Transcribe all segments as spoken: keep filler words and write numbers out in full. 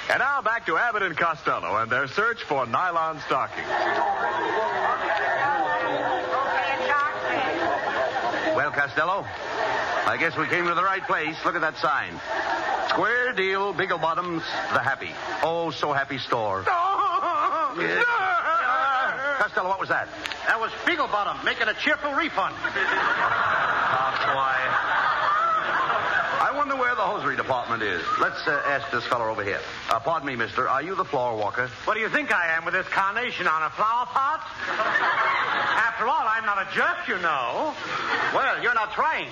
And now back to Abbott and Costello and their search for nylon stockings. Well, Costello, I guess we came to the right place. Look at that sign. Square deal, Biggle Bottoms, the happy. Oh, so happy store. Yeah. Uh, Costello, what was that? That was Beaglebottom making a cheerful refund. Oh, quiet. I wonder where the hosiery department is. Let's uh, ask this fellow over here. Uh, pardon me, mister. Are you the floor walker? What do you think I am with this carnation on a flower pot? After all, I'm not a jerk, you know. Well, you're not trying.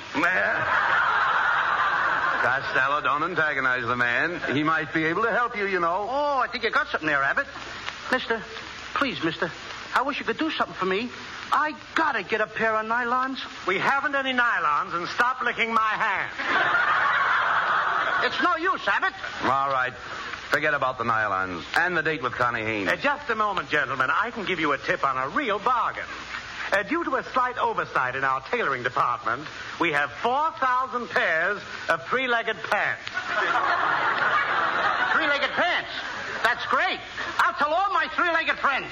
Costello, don't antagonize the man. He might be able to help you, you know. Oh, I think you got something there, Abbott. Mister, please, mister, I wish you could do something for me. I gotta get a pair of nylons. We haven't any nylons, and stop licking my hand. It's no use, Abbott. All right. Forget about the nylons and the date with Connie Haynes. Uh, just a moment, gentlemen. I can give you a tip on a real bargain. Uh, due to a slight oversight in our tailoring department, we have four thousand pairs of three-legged pants. Three-legged pants? That's great. I'll tell all my three-legged friends.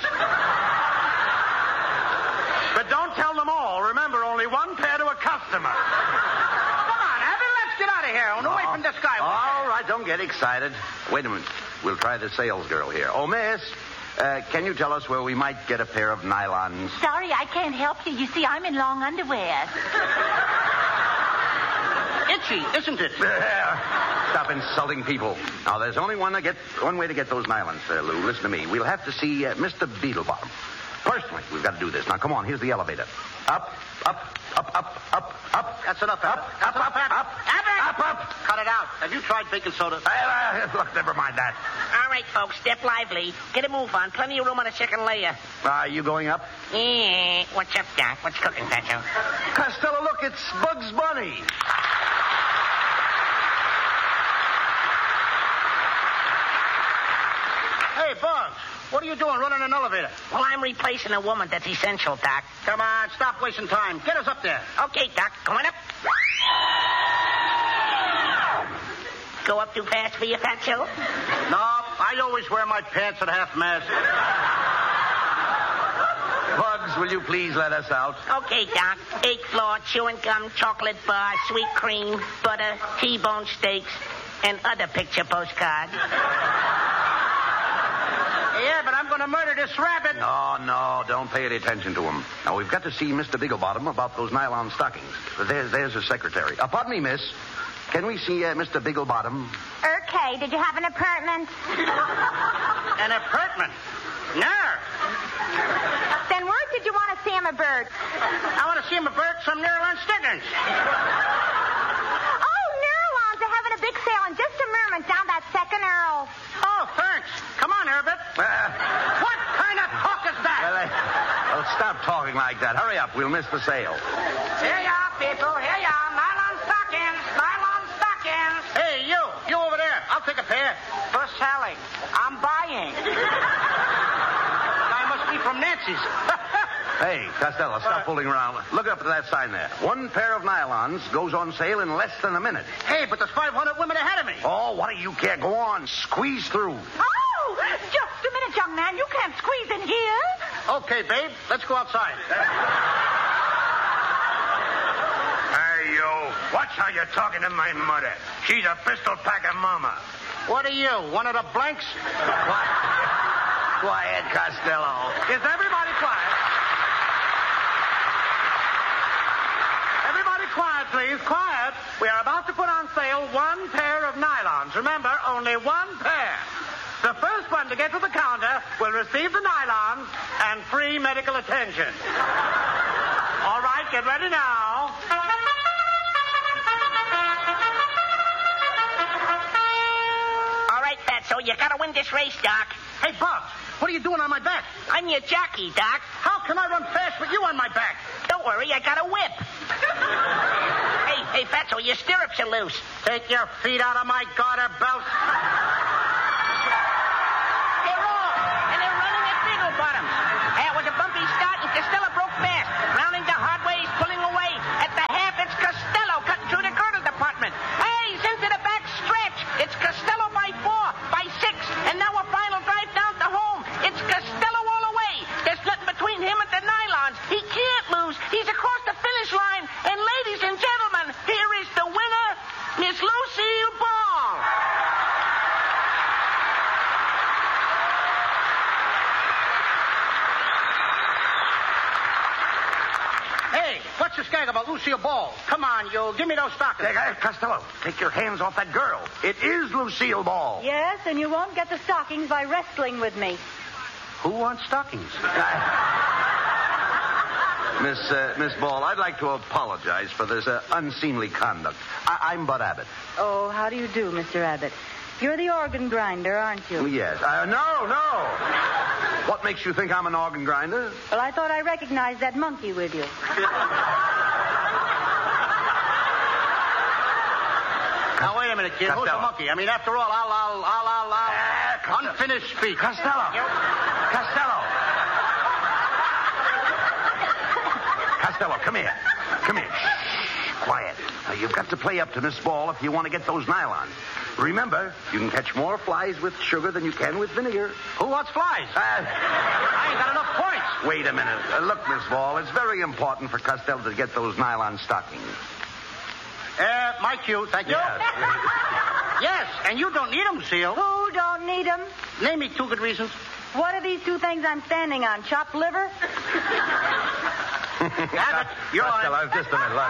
But don't tell them all. Remember, only one pair to a customer. Come on, Abby, let's get out of here. And away from this guy. All right, don't get excited. Wait a minute. We'll try the sales girl here. Oh, miss, uh, can you tell us where we might get a pair of nylons? Sorry, I can't help you. You see, I'm in long underwear. Itchy, isn't it? Stop insulting people. Now, there's only one to get one way to get those nylons, uh, Lou. Listen to me. We'll have to see uh, Mister Beetlebottom. Personally, we've got to do this. Now, come on. Here's the elevator. Up, up, up, up, up, up. That's enough, Up, up, up, up, up, Abbott! up, up. Cut it out. Have you tried baking soda? Uh, uh, look, never mind that. All right, folks, step lively. Get a move on. Plenty of room on the second layer. Are you going up? Yeah. What's up, Doc? What's cooking, Pacho? Costello, look, it's Bugs Bunny. Hey, Bugs, what are you doing running an elevator? Well, I'm replacing a woman. That's essential, Doc. Come on, stop wasting time. Get us up there. Okay, Doc. Going up. Go up too fast for you, Pacho? No, I always wear my pants at half mast. Bugs, will you please let us out? Okay, Doc. Eighth floor, chewing gum, chocolate bar, sweet cream, butter, T-bone steaks, and other picture postcards. Yeah, but I'm going to murder this rabbit. No, no, don't pay any attention to him. Now, we've got to see Mister Bigglebottom about those nylon stockings. There's, there's his secretary. Uh, pardon me, miss. Can we see uh, Mister Bigglebottom? Okay, did you have an apartment? An apartment? No. Then where did you want to see him a bird? I want to see him a bird some nylon stockings. Oh, Nurlons are having a big sale in just a moment down that second Earl. Oh, thanks. Come on, Herbert. Uh, What kind of talk is that? well, uh, well, stop talking like that. Hurry up. We'll miss the sale. Here you are, people. Here you are. Nylon stockings. Nylon stockings. Hey, you. You over there. I'll take a pair. For selling. I'm buying. I must be from Nancy's. Hey, Costello, stop fooling around. Look up at that sign there. One pair of nylons goes on sale in less than a minute. Hey, but there's five hundred women ahead of me. Oh, what do you care? Go on. Squeeze through. Oh, just a minute, young man. You can't squeeze in here. Okay, babe. Let's go outside. Hey, you. Watch how you're talking to my mother. She's a pistol packer mama. What are you, one of the blanks? Quiet, Costello. Is everybody quiet? Everybody quiet, please. Quiet. We are about to put on sale one pair of nylons. Remember, only one pair. The first one to get to the counter will receive the nylons and free medical attention. All right, get ready now. All right, Fatso, you gotta win this race, Doc. Hey, Bugs, what are you doing on my back? I'm your jockey, Doc. How can I run fast with you on my back? Don't worry, I got a whip. hey, hey, Fatso, your stirrups are loose. Take your feet out of my garter belt. They're off, and they're running at Bigglebottom. Hey, it was a bumpy start, and Costello broke fast. Rounding the hard way, he's pulling away. At the half, it's Costello cutting through the girdle department. Hey, he's into the back stretch. It's Costello by four, by six, Lucille Ball. Come on, you. Give me those stockings. Hey, hey, Costello, take your hands off that girl. It is Lucille Ball. Yes, and you won't get the stockings by wrestling with me. Who wants stockings? Miss uh, Miss Ball, I'd like to apologize for this uh, unseemly conduct. I- I'm Bud Abbott. Oh, how do you do, Mister Abbott? You're the organ grinder, aren't you? Yes. Uh, no, no. What makes you think I'm an organ grinder? Well, I thought I recognized that monkey with you. Now, wait a minute, kid. Who's the Costello. monkey? I mean, after all, I'll, I'll, I'll, I'll, I'll... Uh, Costello. Unfinished speech. Costello. Costello. Costello, come here. Come here. Shh. Quiet. Now, you've got to play up to Miss Ball if you want to get those nylons. Remember, you can catch more flies with sugar than you can with vinegar. Who wants flies? Uh, I ain't got enough points. wait a minute. Uh, look, Miss Ball, it's very important for Costello to get those nylon stockings. Uh, my cue, thank you. Yes. Yes, and you don't need them, Lucille. Who don't need 'em? Name me two good reasons. What are these two things I'm standing on? Chopped liver? Abbott, you're on. Costello, just a minute. Look.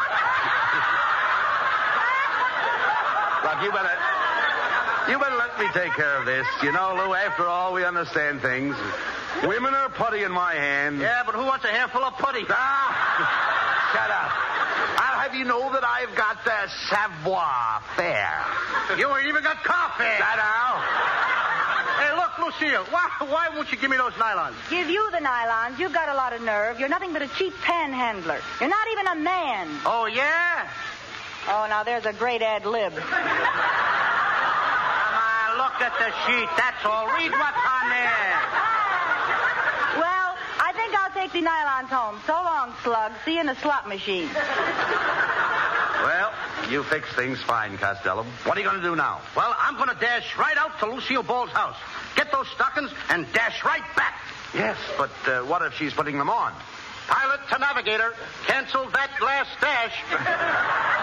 Look, you better... You better let me take care of this. You know, Lou, after all, we understand things. Women are putty in my hand. Yeah, but who wants a handful of putty? Ah! Shut up. I'll have you know that I've got the savoir faire. You ain't even got coffee. Shut up. Hey, look, Lucille, why, why won't you give me those nylons? Give you the nylons. You've got a lot of nerve. You're nothing but a cheap panhandler. You're not even a man. Oh, yeah? Oh, now there's a great ad lib. Come on, look at the sheet. That's all. Read what's on there. Well, I think I'll take the nylons home. So long, slug. See you in the slot machine. Well, you fix things fine, Costello. What are you going to do now? Well, I'm going to dash right out to Lucille Ball's house. Get those stockings and dash right back. Yes, but uh, what if she's putting them on? Pilot to navigator. Cancel that last dash.